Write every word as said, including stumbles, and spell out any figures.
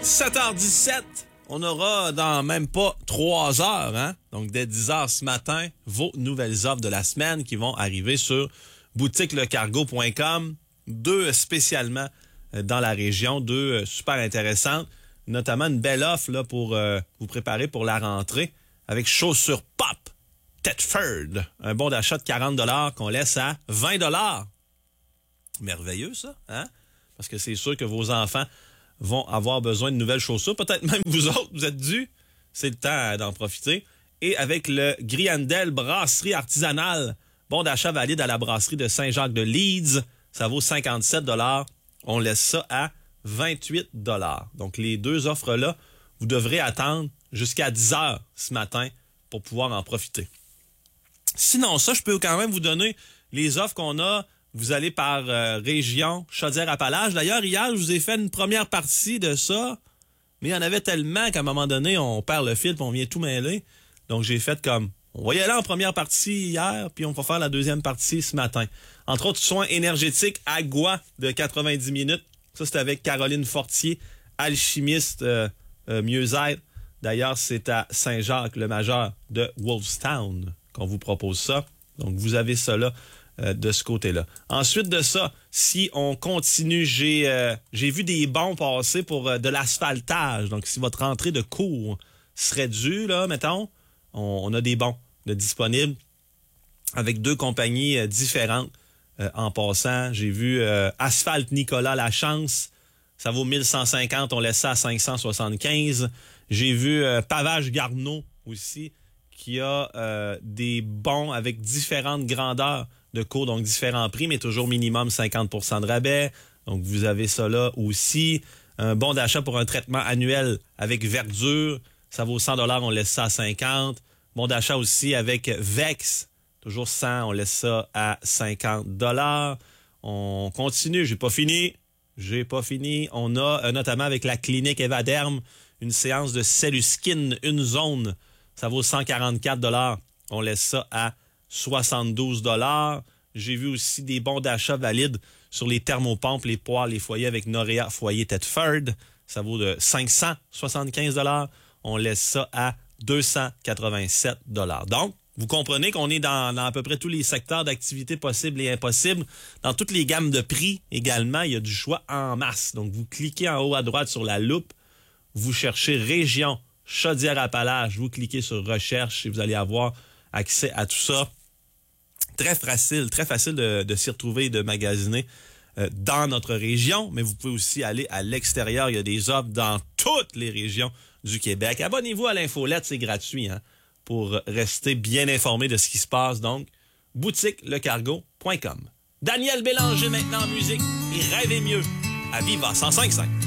sept heures dix-sept, on aura dans même pas trois heures, hein? Donc dès dix heures ce matin, vos nouvelles offres de la semaine qui vont arriver sur boutique le cargo point com. Deux spécialement dans la région, deux super intéressantes, notamment une belle offre là, pour euh, vous préparer pour la rentrée avec chaussures pop Tedford, un bon d'achat de quarante dollars qu'on laisse à vingt dollars. Merveilleux ça, hein? Parce que c'est sûr que vos enfants vont avoir besoin de nouvelles chaussures. Peut-être même vous autres, vous êtes dû. C'est le temps d'en profiter. Et avec le Griandel Brasserie Artisanale, bon d'achat valide à la brasserie de Saint-Jacques de Leeds, ça vaut cinquante-sept dollars. On laisse ça à vingt-huit dollars. Donc les deux offres-là, vous devrez attendre jusqu'à dix heures ce matin pour pouvoir en profiter. Sinon, ça, je peux quand même vous donner les offres qu'on a. Vous allez par euh, région Chaudière-Appalaches. D'ailleurs, hier, je vous ai fait une première partie de ça, mais il y en avait tellement qu'à un moment donné, on perd le fil et on vient tout mêler. Donc, j'ai fait comme, on va y aller en première partie hier, puis on va faire la deuxième partie ce matin. Entre autres, soins énergétiques Agua de quatre-vingt-dix minutes. Ça, c'est avec Caroline Fortier, alchimiste euh, euh, mieux-être. D'ailleurs, c'est à Saint-Jacques-le-Majeur de Wolfstown qu'on vous propose ça. Donc, vous avez ça là. Euh, de ce côté-là. Ensuite de ça, si on continue, j'ai euh, j'ai vu des bons passer pour euh, de l'asphaltage. Donc, si votre rentrée de cours serait due, là, mettons, on, on a des bons de disponibles avec deux compagnies euh, différentes. Euh, en passant, j'ai vu euh, Asphalt Nicolas Lachance, ça vaut mille cent cinquante, on laisse ça à cinq cent soixante-quinze. J'ai vu euh, Pavage Garneau aussi, qui a euh, des bons avec différentes grandeurs de cours, donc différents prix, mais toujours minimum cinquante pour cent de rabais. Donc, vous avez ça là aussi. Un bon d'achat pour un traitement annuel avec verdure, ça vaut cent dollars, on laisse ça à cinquante. Bon d'achat aussi avec Vex, toujours cent, on laisse ça à cinquante dollars. On continue, j'ai pas fini. J'ai pas fini. On a euh, notamment avec la clinique Evaderm, une séance de Celluskin, une zone, ça vaut cent quarante-quatre dollars. On laisse ça à soixante-douze dollars. J'ai vu aussi des bons d'achat valides sur les thermopompes, les poêles, les foyers avec Norea Foyer Tedford. Ça vaut de cinq cent soixante-quinze dollars. On laisse ça à deux cent quatre-vingt-sept dollars. Donc, vous comprenez qu'on est dans, dans à peu près tous les secteurs d'activité possibles et impossibles. Dans toutes les gammes de prix également, il y a du choix en masse. Donc, vous cliquez en haut à droite sur la loupe, vous cherchez région Chaudière-Appalaches, vous cliquez sur recherche et vous allez avoir accès à tout ça. Très facile, très facile de, de s'y retrouver et de magasiner euh, dans notre région, mais vous pouvez aussi aller à l'extérieur. Il y a des offres dans toutes les régions du Québec. Abonnez-vous à l'infolette, c'est gratuit, hein, pour rester bien informé de ce qui se passe. Donc, boutique le cargo point com. Daniel Bélanger maintenant en musique et rêvez mieux à Viva cent cinq virgule cinq.